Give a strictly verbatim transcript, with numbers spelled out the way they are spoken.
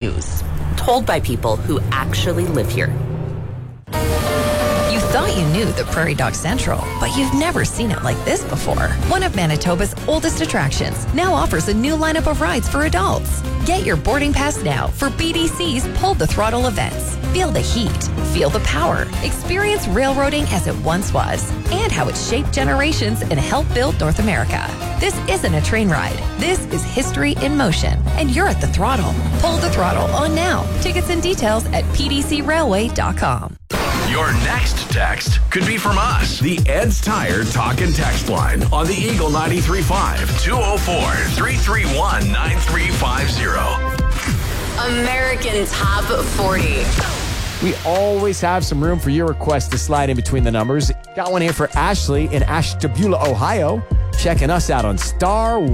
news, told by people who actually live here. You thought you knew the Prairie Dog Central, but you've never seen it like this before. One of Manitoba's oldest attractions now offers a new lineup of rides for adults. Get your boarding pass now for B D C's Pull the Throttle events. Feel the heat, feel the power, experience railroading as it once was, and how it shaped generations and helped build North America. This isn't a train ride. This is history in motion, and you're at the throttle. Pull the Throttle on now. Tickets and details at p d c railway dot com. Your next text could be from us. The Ed's Tire Talk and Text line on the Eagle ninety-three point five, two oh four, three three one, nine three five zero. American Top forty. We always have some room for your requests to slide in between the numbers. Got one here for Ashley in Ashtabula, Ohio. Checking us out on Star